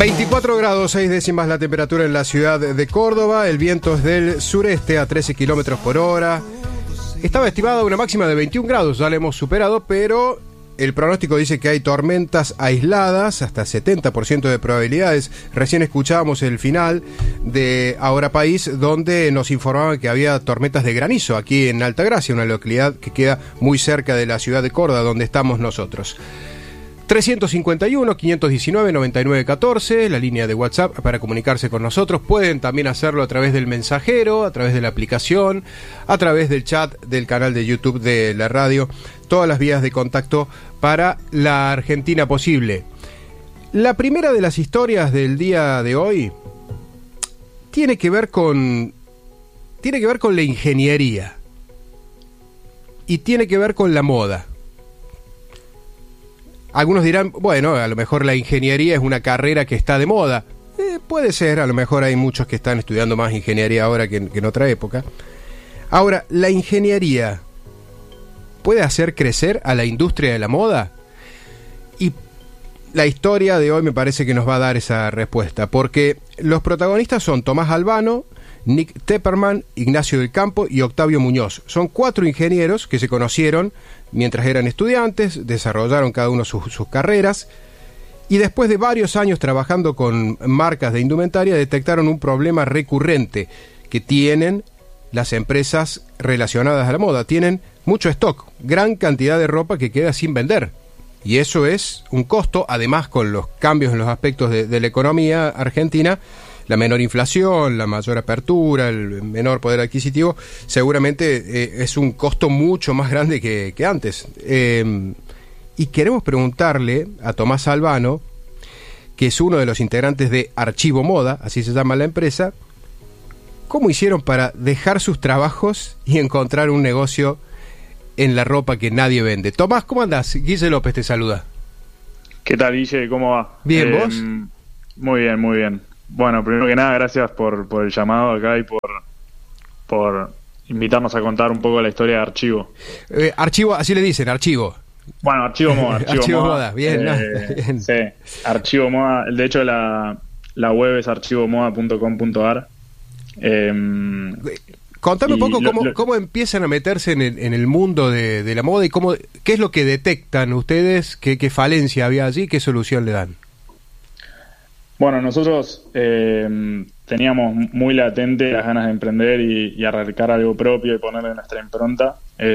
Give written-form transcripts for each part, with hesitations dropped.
24 grados 6 décimas la temperatura en la ciudad de Córdoba. El viento es del sureste a 13 kilómetros por hora. Estaba estimada una máxima de 21 grados, ya la hemos superado, pero el pronóstico dice que hay tormentas aisladas, hasta 70% de probabilidades. Recién escuchábamos el final de Ahora País, donde nos informaban que había tormentas de granizo aquí en Altagracia, una localidad que queda muy cerca de la ciudad de Córdoba, donde estamos nosotros. 351-519-9914, la línea de WhatsApp para comunicarse con nosotros. Pueden también hacerlo a través del mensajero, a través de la aplicación, a través del chat del canal de YouTube de la radio. Todas las vías de contacto para la Argentina posible. La primera de las historias del día de hoy tiene que ver con la ingeniería y tiene que ver con la moda. Algunos dirán, bueno, a lo mejor la ingeniería es una carrera que está de moda. Puede ser, a lo mejor hay muchos que están estudiando más ingeniería ahora que en otra época. Ahora, ¿la ingeniería puede hacer crecer a la industria de la moda? Y la historia de hoy me parece que nos va a dar esa respuesta, porque los protagonistas son Tomás Albano, Nick Tepperman, Ignacio del Campo y Octavio Muñoz. Son 4 ingenieros que se conocieron mientras eran estudiantes, desarrollaron cada uno sus carreras y después de varios años trabajando con marcas de indumentaria detectaron un problema recurrente que tienen las empresas relacionadas a la moda. Tienen mucho stock, gran cantidad de ropa que queda sin vender. Y eso es un costo, además con los cambios en los aspectos de la economía argentina, la menor inflación, la mayor apertura, el menor poder adquisitivo, seguramente es un costo mucho más grande que antes. Y queremos preguntarle a Tomás Albano, que es uno de los integrantes de Archivo Moda, así se llama la empresa, ¿cómo hicieron para dejar sus trabajos y encontrar un negocio en la ropa que nadie vende? Tomás, ¿cómo andás? Guille López te saluda. ¿Qué tal, Guille? ¿Cómo va? Bien, ¿vos? Muy bien, muy bien. Bueno, primero que nada, gracias por el llamado acá y por invitarnos a contar un poco la historia de Archivo. Archivo, así le dicen, Archivo. Bueno, Archivo Moda. Archivo Moda, bien, bien. Sí, Archivo Moda. De hecho, la web es archivomoda.com.ar. Contame un poco cómo empiezan a meterse en el mundo de la moda y qué es lo que detectan ustedes, qué falencia había allí, qué solución le dan. Bueno, nosotros teníamos muy latente las ganas de emprender y arrancar algo propio y ponerle nuestra impronta.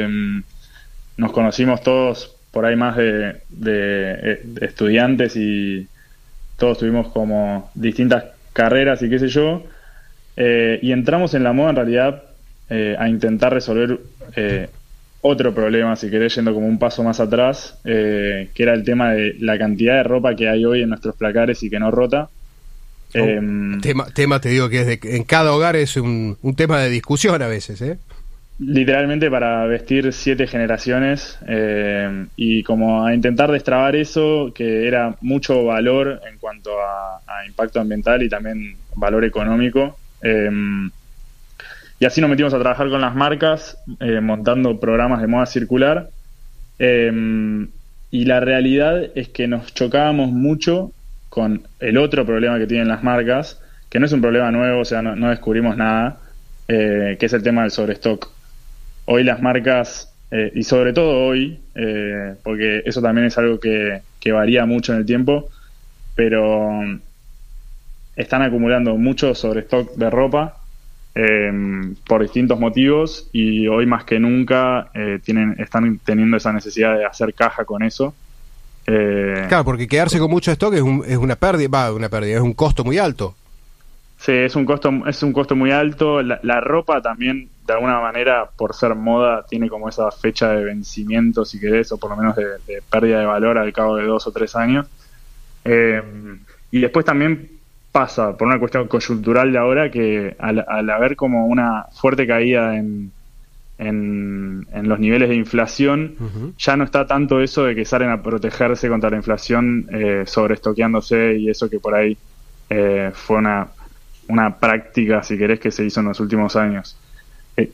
Nos conocimos todos por ahí más de estudiantes y todos tuvimos como distintas carreras y qué sé yo. Y entramos en la moda en realidad a intentar resolver otro problema, si querés, yendo como un paso más atrás, que era el tema de la cantidad de ropa que hay hoy en nuestros placares y que no rota. Tema te digo que en cada hogar es un tema de discusión a veces, ¿eh? Literalmente para vestir 7 generaciones, y como a intentar destrabar eso, que era mucho valor en cuanto a impacto ambiental y también valor económico. Y así nos metimos a trabajar con las marcas, montando programas de moda circular, y la realidad es que nos chocábamos mucho con el otro problema que tienen las marcas, que no es un problema nuevo, o sea, no descubrimos nada, que es el tema del sobrestock. Hoy las marcas, y sobre todo hoy, porque eso también es algo que varía mucho en el tiempo, pero están acumulando mucho sobrestock de ropa, por distintos motivos, y hoy más que nunca están teniendo esa necesidad de hacer caja con eso. Claro, porque quedarse con mucho stock es una pérdida, es un costo muy alto. Sí, es un costo muy alto. La ropa también, de alguna manera, por ser moda, tiene como esa fecha de vencimiento, si querés, o por lo menos de pérdida de valor al cabo de 2 o 3 años. Y después también pasa por una cuestión coyuntural de ahora, que al haber como una fuerte caída en los niveles de inflación, ya no está tanto eso de que salen a protegerse contra la inflación sobreestoqueándose, y eso que por ahí fue una práctica, si querés, que se hizo en los últimos años.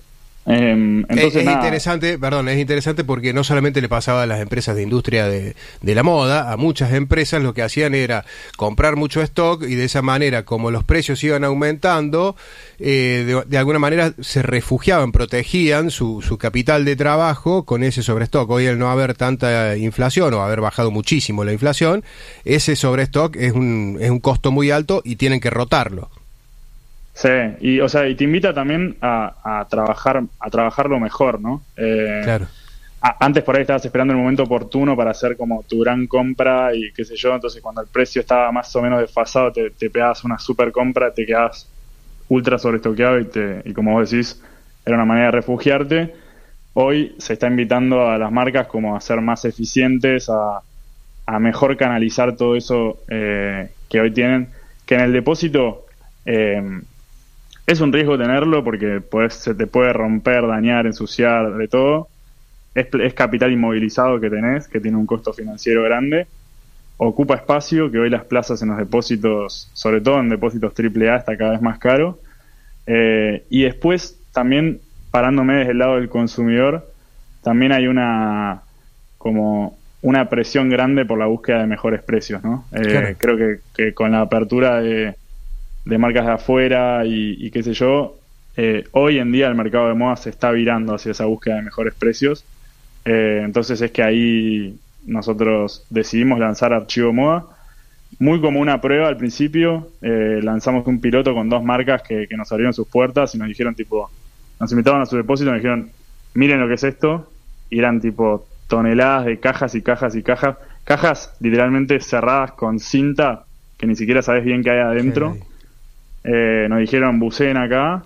Entonces, es interesante, perdón, es interesante porque no solamente le pasaba a las empresas de industria de la moda, a muchas empresas lo que hacían era comprar mucho stock y de esa manera, como los precios iban aumentando, de alguna manera se refugiaban, protegían su capital de trabajo con ese sobrestock. Hoy, al no haber tanta inflación o haber bajado muchísimo la inflación, ese sobrestock es un costo muy alto y tienen que rotarlo. Sí, y te invita también a trabajarlo mejor, ¿no? Claro. Antes por ahí estabas esperando el momento oportuno para hacer como tu gran compra y qué sé yo, entonces cuando el precio estaba más o menos desfasado te pegabas una super compra, te quedabas ultra sobreestoqueado y como vos decís, era una manera de refugiarte. Hoy se está invitando a las marcas como a ser más eficientes, a mejor canalizar todo eso que hoy tienen, que en el depósito... es un riesgo tenerlo porque se te puede romper, dañar, ensuciar, de todo. Es capital inmovilizado que tenés, que tiene un costo financiero grande. Ocupa espacio, que hoy las plazas en los depósitos, sobre todo en depósitos AAA, está cada vez más caro. Y después, también, parándome desde el lado del consumidor, también hay una presión grande por la búsqueda de mejores precios, ¿no? Claro. Creo que con la apertura de marcas de afuera y qué sé yo, hoy en día el mercado de moda se está virando hacia esa búsqueda de mejores precios. Entonces es que ahí nosotros decidimos lanzar Archivo Moda, muy como una prueba al principio. Lanzamos un piloto con 2 marcas que nos abrieron sus puertas y nos dijeron nos invitaron a su depósito y nos dijeron, miren lo que es esto, y eran toneladas de cajas y cajas y cajas literalmente cerradas con cinta que ni siquiera sabes bien qué hay adentro. Sí. Nos dijeron, buceen acá,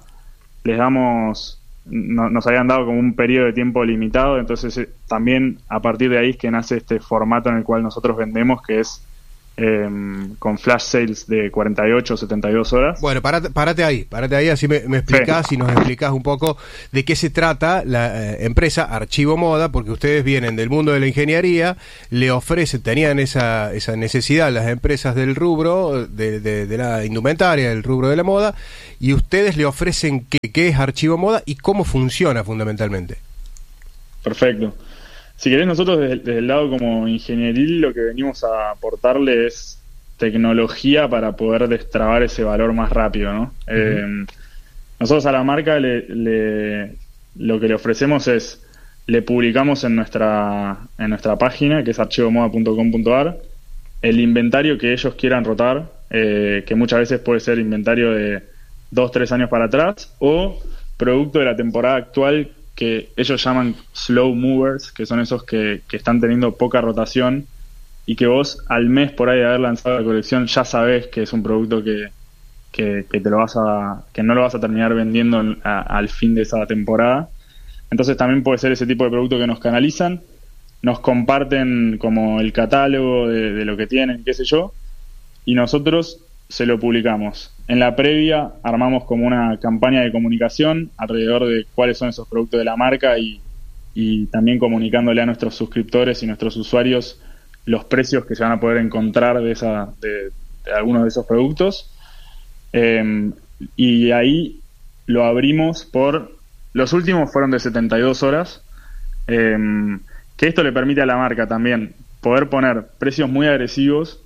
nos habían dado como un periodo de tiempo limitado, entonces también a partir de ahí es que nace este formato en el cual nosotros vendemos, que es con flash sales de 48 o 72 horas. Bueno, párate ahí, así me explicás, sí. Y nos explicás un poco de qué se trata la empresa Archivo Moda, porque ustedes vienen del mundo de la ingeniería, tenían esa necesidad las empresas del rubro, de la indumentaria, del rubro de la moda, y ustedes le ofrecen qué es Archivo Moda y cómo funciona fundamentalmente. Perfecto. Si querés, nosotros desde el lado como ingenieril lo que venimos a aportarle es tecnología para poder destrabar ese valor más rápido, ¿no? Uh-huh. Nosotros a la marca lo que le ofrecemos es, le publicamos en nuestra página, que es archivomoda.com.ar, el inventario que ellos quieran rotar, que muchas veces puede ser inventario de 2-3 años para atrás, o producto de la temporada actual que ellos llaman slow movers, que son esos que están teniendo poca rotación y que vos al mes por ahí de haber lanzado la colección ya sabés que es un producto que no lo vas a terminar vendiendo al fin de esa temporada. Entonces también puede ser ese tipo de producto que nos canalizan, nos comparten como el catálogo de lo que tienen, qué sé yo, y nosotros se lo publicamos. En la previa armamos como una campaña de comunicación alrededor de cuáles son esos productos de la marca y también comunicándole a nuestros suscriptores y nuestros usuarios los precios que se van a poder encontrar de algunos de esos productos. Y ahí lo abrimos los últimos fueron de 72 horas, que esto le permite a la marca también poder poner precios muy agresivos,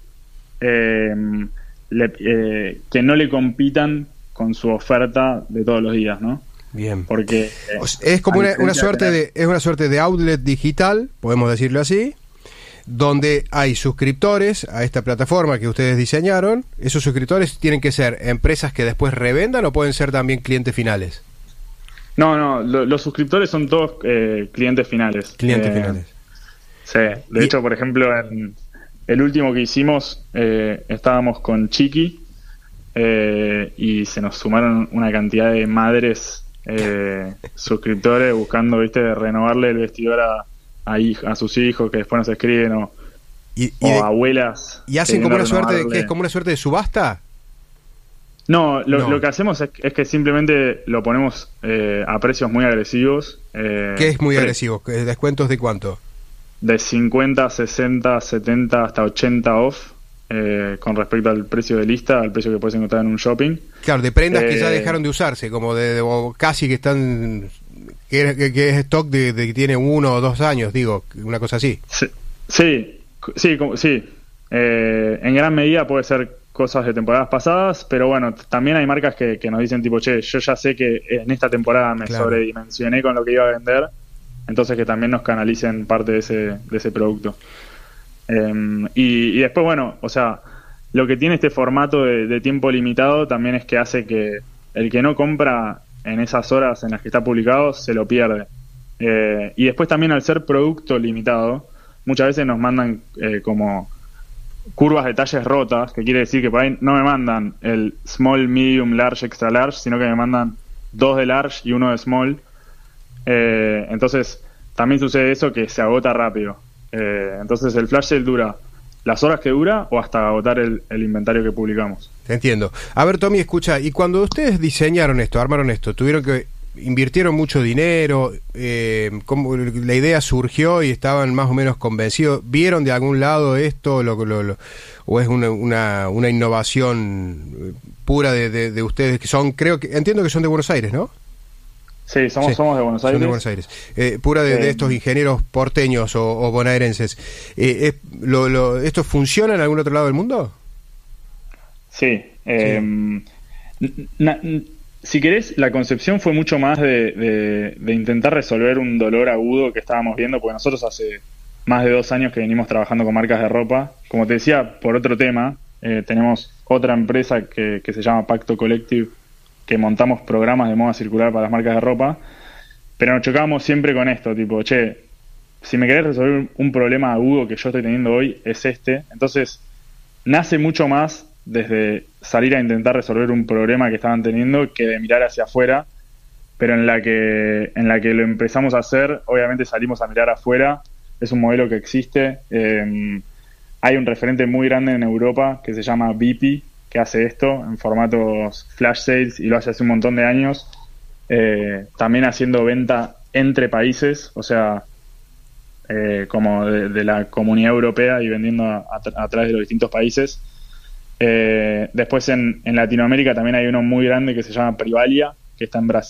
que no le compitan con su oferta de todos los días, ¿no? Bien. Porque es como una suerte de outlet digital, podemos decirlo así, donde hay suscriptores a esta plataforma que ustedes diseñaron. ¿Esos suscriptores tienen que ser empresas que después revendan o pueden ser también clientes finales? No, los suscriptores son todos clientes finales. Finales. Sí, de hecho, por ejemplo, en el último que hicimos, estábamos con Chiqui y se nos sumaron una cantidad de madres suscriptores buscando, renovarle el vestidor a sus hijos que después nos escriben o abuelas. ¿Y hacen como una suerte de subasta? No, lo que hacemos es que simplemente lo ponemos a precios muy agresivos. ¿Qué es muy agresivo? ¿Descuentos de cuánto? De 50, 60, 70 hasta 80 off con respecto al precio de lista, al precio que puedes encontrar en un shopping. Claro, de prendas que ya dejaron de usarse, como o casi que que es stock de que tiene 1 o 2 años, digo, una cosa así. Sí. En gran medida puede ser cosas de temporadas pasadas, pero bueno, también hay marcas que nos dicen tipo, che, yo ya sé que en esta temporada me sobredimensioné con lo que iba a vender, entonces que también nos canalicen parte de ese producto. Y después, bueno, o sea, lo que tiene este formato de tiempo limitado también es que hace que el que no compra en esas horas en las que está publicado se lo pierde. Y después también, al ser producto limitado, muchas veces nos mandan como curvas de talles rotas, que quiere decir que por ahí no me mandan el small, medium, large, extra large, sino que me mandan 2 de large y 1 de small. Entonces también sucede eso, que se agota rápido. Entonces el flash sale dura las horas que dura o hasta agotar el inventario que publicamos. Te entiendo. A ver, Tommy, escucha, y cuando ustedes diseñaron esto, armaron esto, invirtieron mucho dinero, ¿cómo la idea surgió y estaban más o menos convencidos? ¿Vieron de algún lado esto o es una innovación pura de ustedes, que son, entiendo que son de Buenos Aires, ¿no? Sí, somos de Buenos Aires. Son de Buenos Aires. Pura de estos ingenieros porteños o bonaerenses. ¿Esto funciona en algún otro lado del mundo? Sí. Si querés, la concepción fue mucho más de intentar resolver un dolor agudo que estábamos viendo, porque nosotros hace más de 2 años que venimos trabajando con marcas de ropa. Como te decía, por otro tema, tenemos otra empresa que se llama Pacto Collective, que montamos programas de moda circular para las marcas de ropa, pero nos chocábamos siempre con esto, tipo, che, si me querés resolver un problema agudo que yo estoy teniendo hoy, es este. Entonces, nace mucho más desde salir a intentar resolver un problema que estaban teniendo que de mirar hacia afuera, pero en la que lo empezamos a hacer, obviamente salimos a mirar afuera. Es un modelo que existe. Hay un referente muy grande en Europa que se llama Bipi, que hace esto en formatos flash sales y lo hace un montón de años, también haciendo venta entre países, o sea, como de la comunidad europea y vendiendo a través de los distintos países. Después en Latinoamérica también hay uno muy grande que se llama Privalia, que está